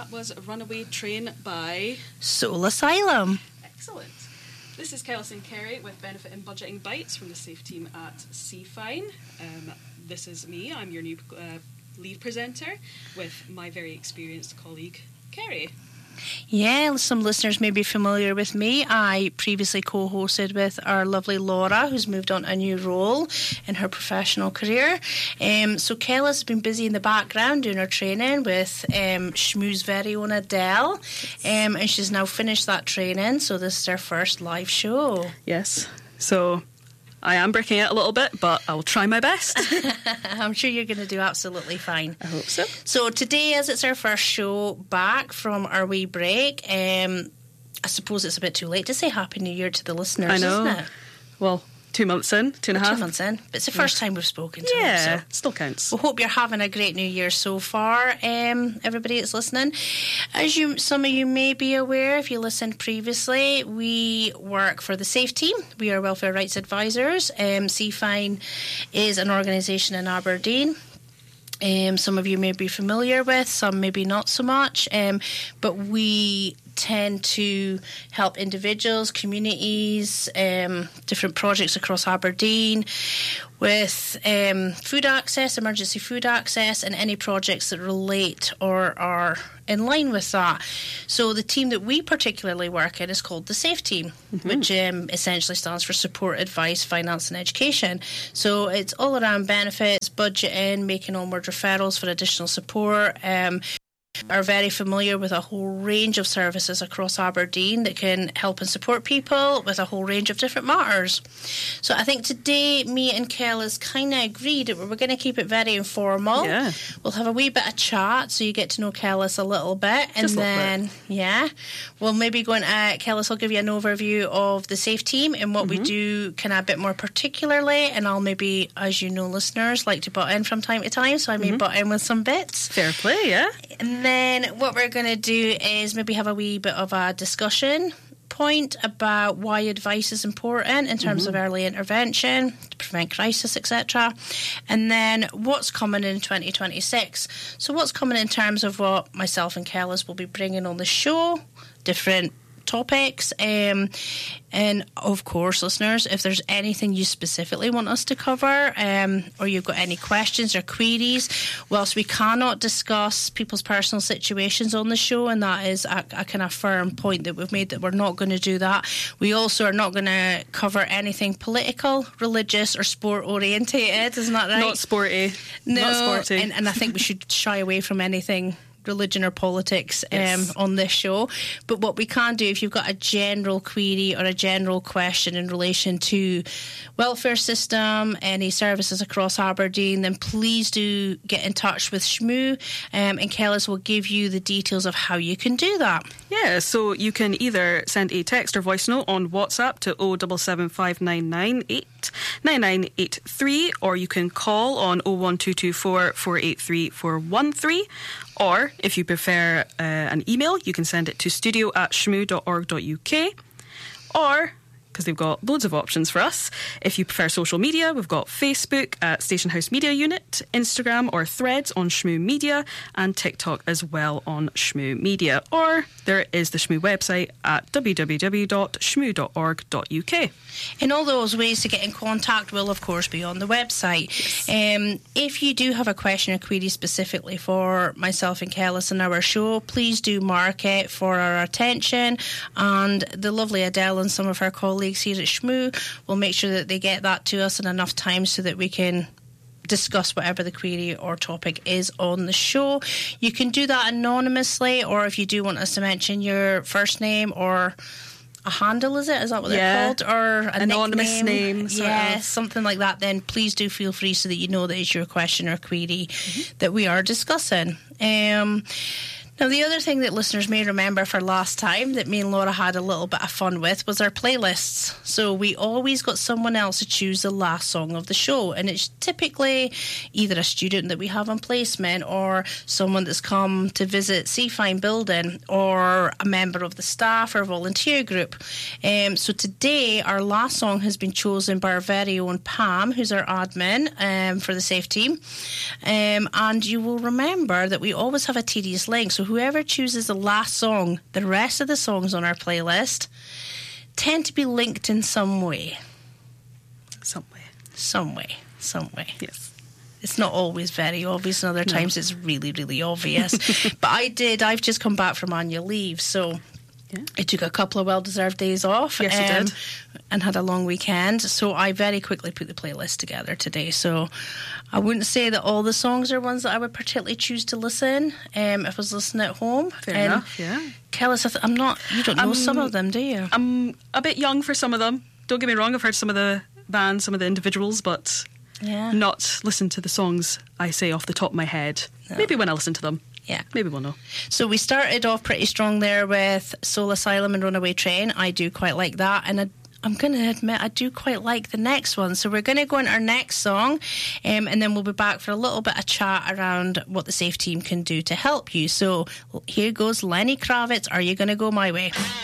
That was Runaway Train by Soul Asylum. Excellent. This is Kellis and Kerry with Benefit and Budgeting Bites from the SAFE team at CFine. This is me. I'm your new lead presenter with my very experienced colleague, Kerry. Yeah, some listeners may be familiar with me. I previously co-hosted with our lovely Laura, who's moved on to a new role in her professional career. So Kellis has been busy in the background doing her training with Shmoo's very own Adele, and she's now finished that training, so this is her first live show. Yes, so I am breaking it a little bit, but I'll try my best. I'm sure you're going to do absolutely fine. I hope so. So today, as it's our first show back from our wee break, I suppose it's a bit too late to say Happy New Year to the listeners, I know. isn't it? Well, 2 months in, 2.5. 2 months in. But it's the first time we've spoken to them. Yeah, So still counts. we hope you're having a great New Year so far, everybody that's listening. As some of you may be aware, if you listened previously, we work for the SAFE team. We are welfare rights advisors. CFine is an organisation in Aberdeen. Some of you may be familiar with, some maybe not so much, but we tend to help individuals, communities, different projects across Aberdeen with food access, emergency food access, and any projects that relate or are in line with that. So the team that we particularly work in is called the SAFE team, which essentially stands for Support, Advice, Finance and Education. So it's all around benefits, budgeting, making onward referrals for additional support, are very familiar with a whole range of services across Aberdeen that can help and support people with a whole range of different matters. So I think today me and Kellis kind of agreed that we're going to keep it very informal. Yeah. We'll have a wee bit of chat so you get to know Kellis a little bit, and Just a little then we'll maybe go into Kellis will give you an overview of the SAFE team and what we do kind of a bit more particularly, and I'll maybe, as you know, listeners like to butt in from time to time, so I may butt in with some bits. Fair play, yeah. And then what we're going to do is maybe have a wee bit of a discussion point about why advice is important in terms of early intervention to prevent crisis, etc. And then what's coming in 2026. So what's coming in terms of what myself and Kellis will be bringing on the show, different topics, and of course, listeners, if there's anything you specifically want us to cover, or you've got any questions or queries, whilst we cannot discuss people's personal situations on the show, and that is a kind of firm point that we've made that we're not going to do that, we also are not going to cover anything political, religious or sport orientated. Isn't that right? Not sporty. No, Not sporty. and I think we should shy away from anything religion or politics Yes. on this show. But what we can do, if you've got a general query or a general question in relation to welfare system, any services across Aberdeen, then please do get in touch with Shmoo, and Kellis will give you the details of how you can do that. Yeah, so you can either send a text or voice note on WhatsApp to 07759989983, or you can call on 01224 483 413. Or, if you prefer an email, you can send it to studio@shmoo.org.uk. Or, because they've got loads of options for us, if you prefer social media, we've got Facebook at Station House Media Unit, Instagram or Threads on Shmoo Media, and TikTok as well on Shmoo Media. Or there is the Shmoo website at www.shmoo.org.uk. And all those ways to get in contact will, of course, be on the website. Yes. If you do have a question or query specifically for myself and Kellis and our show, please do mark it for our attention. And the lovely Adele and some of her colleagues here at Shmoo will make sure that they get that to us in enough time so that we can discuss whatever the query or topic is on the show. You can do that anonymously, or if you do want us to mention your first name or a handle, is that what they're called? Or an anonymous name, sort of. something like that, then please do feel free so that you know that it's your question or query that we are discussing. Now, the other thing that listeners may remember for last time that me and Laura had a little bit of fun with was our playlists. So we always got someone else to choose the last song of the show, and it's typically either a student that we have on placement or someone that's come to visit CFine building or a member of the staff or volunteer group. So today our last song has been chosen by our very own Pam, who's our admin for the SAFE team. And you will remember that we always have a tedious link. So So whoever chooses the last song, the rest of the songs on our playlist tend to be linked in some way. Some way. Yes. It's not always very obvious, and other times it's really, really obvious. But I've just come back from annual leave, so I took a couple of well-deserved days off. Yes, you did. And had a long weekend, so I very quickly put the playlist together today. So I wouldn't say that all the songs are ones that I would particularly choose to listen if I was listening at home. Fair enough, yeah. Kellis, you don't know some of them, do you? I'm a bit young for some of them. Don't get me wrong, I've heard some of the bands, some of the individuals, but not listened to the songs I say off the top of my head. No. Maybe when I listen to them. Yeah. Maybe we'll know. So we started off pretty strong there with Soul Asylum and Runaway Train. I do quite like that, and I'm going to admit I do quite like the next one. So we're going to go into our next song, and then we'll be back for a little bit of chat around what the Safe Team can do to help you. So here goes Lenny Kravitz, Are You Gonna Go My Way?